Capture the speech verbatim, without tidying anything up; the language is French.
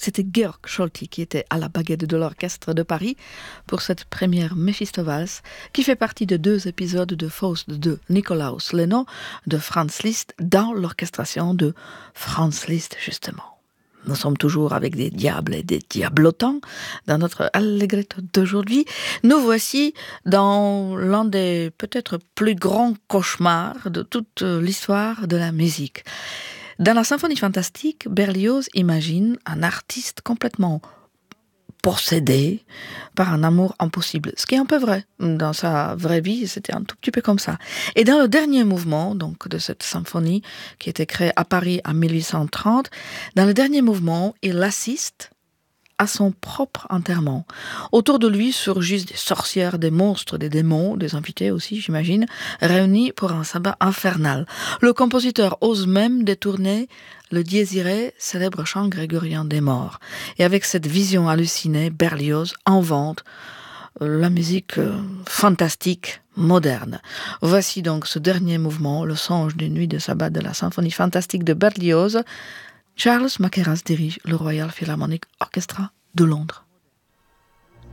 C'était Georg Scholti qui était à la baguette de l'orchestre de Paris pour cette première Mephisto-Valse qui fait partie de deux épisodes de Faust de Nikolaus Leno de Franz Liszt dans l'orchestration de Franz Liszt justement. Nous sommes toujours avec des diables et des diablotants dans notre Allegretto d'aujourd'hui. Nous voici dans l'un des peut-être plus grands cauchemars de toute l'histoire de la musique. Dans la symphonie fantastique, Berlioz imagine un artiste complètement possédé par un amour impossible, ce qui est un peu vrai. Dans sa vraie vie, c'était un tout petit peu comme ça. Et dans le dernier mouvement donc, de cette symphonie, qui était créée à Paris en mille huit cent trente, dans le dernier mouvement, il assiste à son propre enterrement. Autour de lui surgissent des sorcières, des monstres, des démons, des invités aussi, j'imagine, réunis pour un sabbat infernal. Le compositeur ose même détourner le Dies Irae, célèbre chant grégorien des morts. Et avec cette vision hallucinée, Berlioz invente la musique fantastique moderne. Voici donc ce dernier mouvement, le songe d'une nuit de sabbat de la symphonie fantastique de Berlioz. Charles Mackerras dirige le Royal Philharmonic Orchestra de Londres.